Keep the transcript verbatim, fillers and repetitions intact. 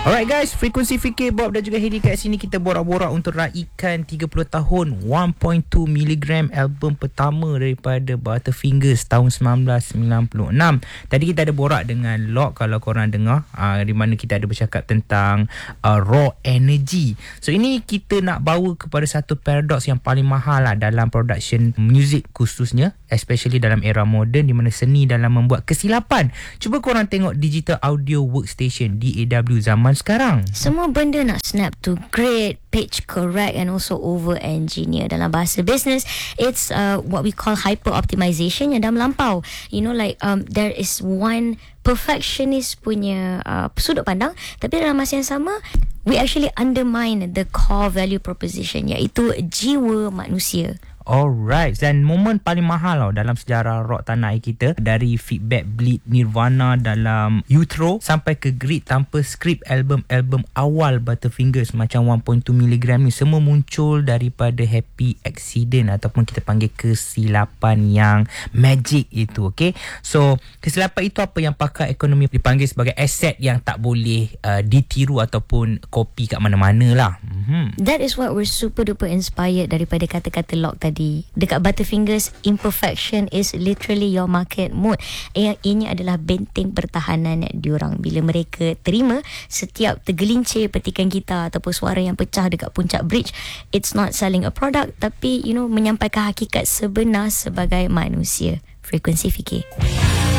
Alright guys, Frekuensi Fikir, Bob dan juga Hedi kat sini. Kita borak-borak untuk raikan tiga puluh tahun one point two miligram album pertama daripada Butterfingers tahun nineteen ninety-six. Tadi kita ada borak dengan Lock, kalau korang dengar, uh, di mana kita ada bercakap tentang uh, raw energy. So ini kita nak bawa kepada satu paradoks yang paling mahal lah dalam production music khususnya, especially dalam era moden, di mana seni dalam membuat kesilapan. Cuba korang tengok digital audio workstation D A W zaman sekarang. Semua benda nak snap to great, pitch correct and also over engineer. Dalam bahasa business, it's uh, what we call hyper optimization yang dah melampau. You know, like um, there is one perfectionist punya uh, sudut pandang, tapi dalam masa yang sama we actually undermine the core value proposition, iaitu jiwa manusia. Alright, dan momen paling mahal tau dalam sejarah rock tanah air kita, dari feedback Bleed, Nirvana dalam Utro sampai ke Grit tanpa skrip, album-album awal Butterfingers macam one point two miligram ni, semua muncul daripada happy accident ataupun kita panggil kesilapan yang magic itu. Okay, so kesilapan itu apa yang pakar ekonomi dipanggil sebagai aset yang tak boleh uh, ditiru ataupun kopi kat mana-mana lah. Mm-hmm. That is what we're super duper inspired daripada kata-kata Lock tadi. Dekat Butterfingers, imperfection is literally your market mode. Yang ini adalah benteng pertahanan diorang. Bila mereka terima setiap tergelincir petikan gitar ataupun suara yang pecah dekat puncak bridge, it's not selling a product, tapi you know, menyampaikan hakikat sebenar sebagai manusia. Frekuensi Fikir.